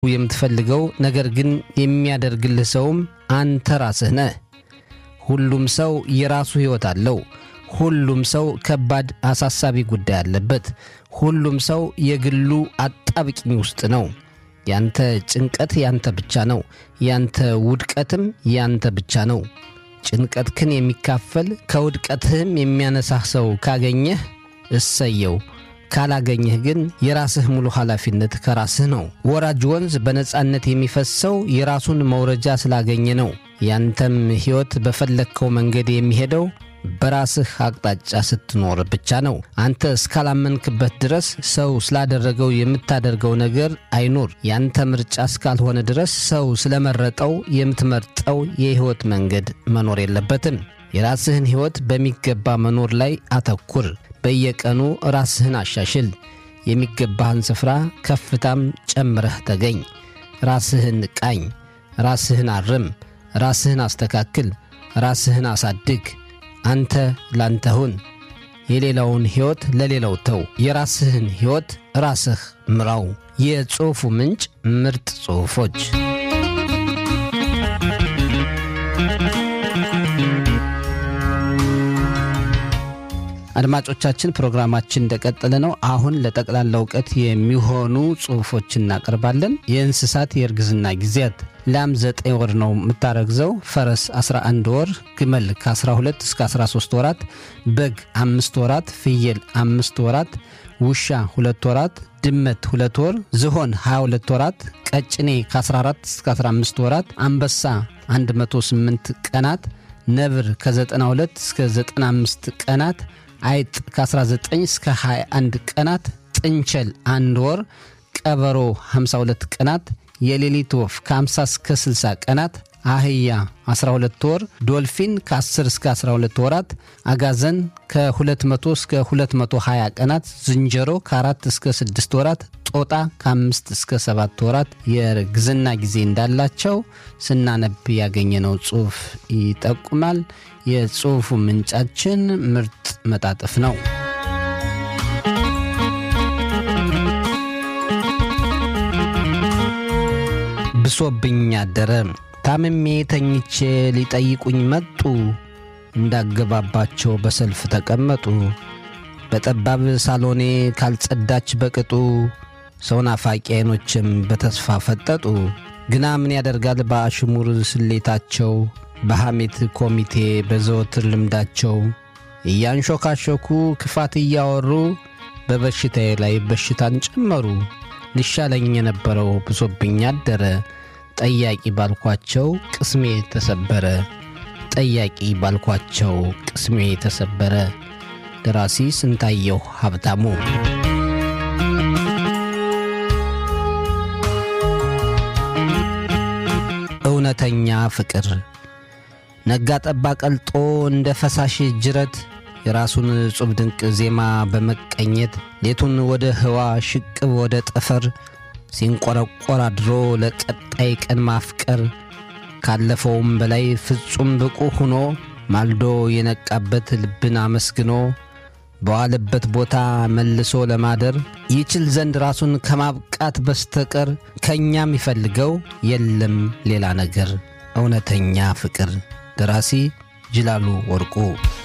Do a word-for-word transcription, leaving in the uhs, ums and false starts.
የምትፈልገው ነገር ግን የሚያደርግልህ ሰውም አንተ ራስህ ነህ። ሁሉም ሰው የራሱ ሕይወት አለው። ሁሉም ሰው ከባድ አሳሳቢ ጉዳይ አለበት። ሁሉም ሰው የግሉ አጣብቂኝ ውስጥ ነው። ያንተ ጭንቀት ያንተ ብቻ ነው። ያንተ ውድቀትም ያንተ ብቻ ነው። ጭንቀትህን የሚካፈል ከውድቀትህም የሚያነሳህ ሰው ካገኘህ እሰየው። ካላገኘህ ግን የራስህ ሙሉ ኃላፊነት ከራስህ ነው። ወራጅ ወንዝ በነጻነት የሚፈሰው የራሱን መውረጃ ስላገኘ ነው። ያንተም ሕይወት በፈለከው መንገድ የሚሄደው በራስህ አቅጣጫ ስትኖር ብቻ ነው። አንተ እስካላመንክበት ድረስ ሰው ስላደረገው የምታደርገው ነገር አይኖር። ያንተ ምርጫ እስካልሆነ ድረስ ሰው ስለመረጠው የምትመርጠው የሕይወት መንገድ መኖር የለበትም። የራስህን ሕይወት በሚገባ መኖር ላይ አተኩር። በየቀኑ ራስህን አሻሽል። የሚገባህን ስፍራ ከፍታም ጨምረህ ተገኝ። ራስህን ቃኝ። ራስህን አርም። ራስህን አስተካክል። ራስህን አሳድግ። አንተ ላንተ ሁን። የሌላውን ሕይወት ለሌላው ተው። የራስህን ሕይወት ራስህ ምራው። የጽሑፉ ምንጭ ምርጥ ጽሑፎች። አድማጮቻችን ፕሮግራማችን እንደቀጠለ ነው። አሁን ለጠቅላላ ዕውቀት የሚሆኑ ጽሑፎችን እናቀርባለን። የእንስሳት የእርግዝና ጊዜያት። ላም ዘጠኝ ወር ነው የምታረግዘው። ፈረስ አስራ አንድ ወር፣ ግመል ከአስራ ሁለት እስከ አስራ ሦስት ወራት፣ በግ አምስት ወራት፣ ፍየል አምስት ወራት፣ ውሻ ሁለት ወራት፣ ድመት ሁለት ወር፣ ዝሆን ሀያ ሁለት ወራት፣ ቀጭኔ ከአስራ አራት እስከ አስራ አምስት ወራት፣ አንበሳ አንድ መቶ ስምንት ቀናት፣ ነብር ከዘጠና ሁለት እስከ ዘጠና አምስት ቀናት፣ አይጥ ከአስራ ዘጠኝ እስከ ሃያ አንድ ቀናት፣ ጥንቸል አንድ ወር፣ ቀበሮ ሃምሳ ሁለት ቀናት፣ የሌሊት ወፍ ከሃምሳ እስከ ስልሳ ቀናት፣ አህያ አስራ ሁለት ወር፣ ዶልፊን ከአስር እስከ አስራ ሁለት ወራት፣ አጋዘን ከሁለት መቶ እስከ ሁለት መቶ ሃያ ቀናት፣ ዝንጀሮ ከአራት እስከ ስድስት ወራት፣ ጦጣ ከአምስት እስከ ሰባት ወራት የእርግዝና ጊዜ እንዳላቸው ስናነብ ያገኘነው ጽሑፍ ይጠቁማል። የጽሑፉ ምንጫችን ምርጥ መጣጥፍ ነው። ብሶብኝ አደረ። ታምሜ ተኝቼ ሊጠይቁኝ መጡ። እንዳገባባቸው በሰልፍ ተቀመጡ። በጠባብ ሳሎኔ ካልጸዳች በቅጡ ሰው ናፋቂ ዓይኖችም በተስፋ ፈጠጡ። ግና ምን ያደርጋል በአሽሙር ስሌታቸው፣ በሐሜት ኮሚቴ በዘወትር ልምዳቸው እያንሾካሾኩ ክፋት እያወሩ በበሽታዬ ላይ በሽታን ጨመሩ። ሊሻለኝ የነበረው ብሶብኝ አደረ። ጠያቂ ባልኳቸው ቅስሜ ተሰበረ። ጠያቂ ባልኳቸው ቅስሜ ተሰበረ። ደራሲ ስንታየሁ ሀብታሙ። እውነተኛ ፍቅር። ነጋ ጠባ ቀልጦ እንደ ፈሳሽ ጅረት የራሱን ጹብ ድንቅ ዜማ በመቀኘት ሌቱን ወደ ህዋ ሽቅብ ወደ ጠፈር ሲንቆረቆር አድሮ ለቀጣይ ቀን ማፍቀር ካለፈውም በላይ ፍጹም ብቁ ሆኖ ማልዶ የነቃበት ልብን አመስግኖ በዋለበት ቦታ መልሶ ለማደር ይችል ዘንድ ራሱን ከማብቃት በስተቀር ከኛ የሚፈልገው የለም ሌላ ነገር። እውነተኛ ፍቅር። ደራሲ ጅላሉ ወርቁ።